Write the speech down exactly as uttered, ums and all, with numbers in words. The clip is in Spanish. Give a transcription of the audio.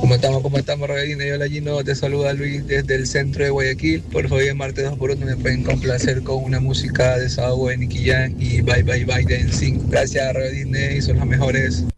¿Cómo estamos? ¿Cómo estamos, Rogelina? Yo, Gino, te saluda Luis desde el centro de Guayaquil. Por favor, el martes dos por uno me pueden complacer con una música de Desahogo de Nicky Jam y Bye Bye Bye de N Sync. Gracias, Rogelina, y son los mejores.